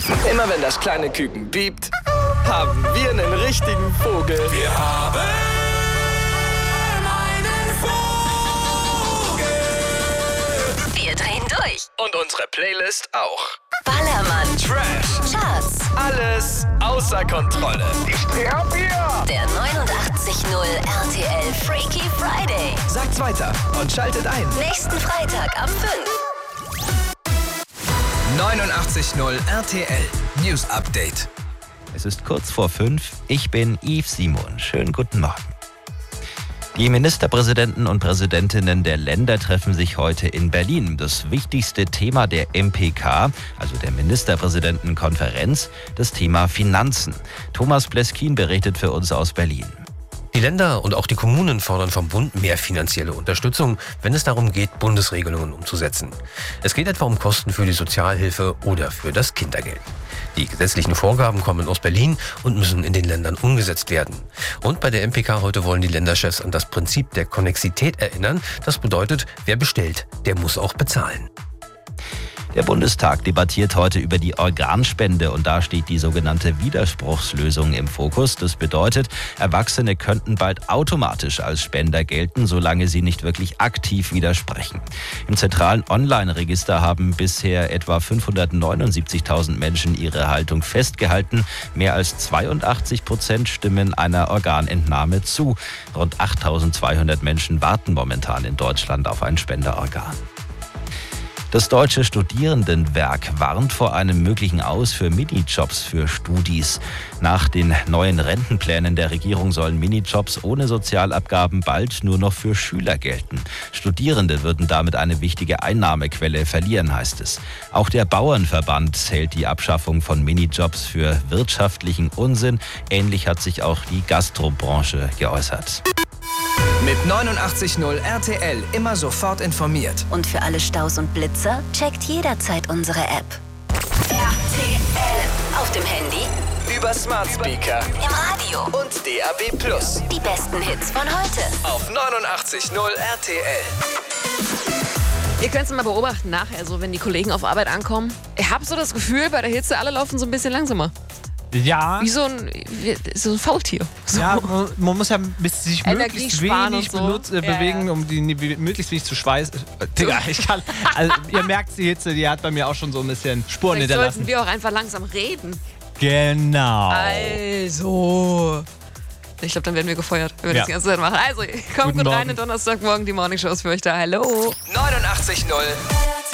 Immer wenn das kleine Küken piept, haben wir einen richtigen Vogel. Wir haben einen Vogel. Wir drehen durch. Und unsere Playlist auch. Ballermann, Trash, Charts, alles außer Kontrolle. Ich dreh ab hier. der 89.0 RTL Freaky Friday. Sagt's weiter und schaltet ein. Nächsten Freitag ab 5. 89.0 RTL News Update. Es ist kurz vor 5. Ich bin Yves Simon. Schönen guten Morgen. Die Ministerpräsidenten und Präsidentinnen der Länder treffen sich heute in Berlin. Das wichtigste Thema der MPK, also der Ministerpräsidentenkonferenz, das Thema Finanzen. Thomas Pleskin berichtet für uns aus Berlin. Die Länder und auch die Kommunen fordern vom Bund mehr finanzielle Unterstützung, wenn es darum geht, Bundesregelungen umzusetzen. Es geht etwa um Kosten für die Sozialhilfe oder für das Kindergeld. Die gesetzlichen Vorgaben kommen aus Berlin und müssen in den Ländern umgesetzt werden. Und bei der MPK heute wollen die Länderchefs an das Prinzip der Konnexität erinnern. Das bedeutet, wer bestellt, der muss auch bezahlen. Der Bundestag debattiert heute über die Organspende und da steht die sogenannte Widerspruchslösung im Fokus. Das bedeutet, Erwachsene könnten bald automatisch als Spender gelten, solange sie nicht wirklich aktiv widersprechen. Im zentralen Online-Register haben bisher etwa 579.000 Menschen ihre Haltung festgehalten. Mehr als 82% stimmen einer Organentnahme zu. Rund 8.200 Menschen warten momentan in Deutschland auf ein Spenderorgan. Das Deutsche Studierendenwerk warnt vor einem möglichen Aus für Minijobs für Studis. Nach den neuen Rentenplänen der Regierung sollen Minijobs ohne Sozialabgaben bald nur noch für Schüler gelten. Studierende würden damit eine wichtige Einnahmequelle verlieren, heißt es. Auch der Bauernverband hält die Abschaffung von Minijobs für wirtschaftlichen Unsinn. Ähnlich hat sich auch die Gastrobranche geäußert. Mit 89.0 RTL immer sofort informiert. Und für alle Staus und Blitzer checkt jederzeit unsere App. RTL. Auf dem Handy, Über Smart Speaker im Radio. und DAB+. Die besten Hits von heute. Auf 89.0 RTL. Ihr könnt es mal beobachten nachher, so wenn die Kollegen auf Arbeit ankommen. Ich habe so das Gefühl, bei der Hitze, alle laufen so ein bisschen langsamer. Ja, Wie so ein Faultier. So. ja, man muss ja sich Energie möglichst sparen wenig und so. bewegen, um die möglichst wenig zu schweißen. Digga, ich kann. Also, ihr merkt, die Hitze, die hat bei mir auch schon so ein bisschen Spuren Vielleicht hinterlassen. sollten wir auch einfach langsam reden. Genau. Also. Ich glaube, dann werden wir gefeuert, wenn wir Ja. das die ganze Zeit machen. Also, kommt Guten gut rein Morgen. in Donnerstagmorgen. Die Morningshow ist für euch da. Hallo. 89.0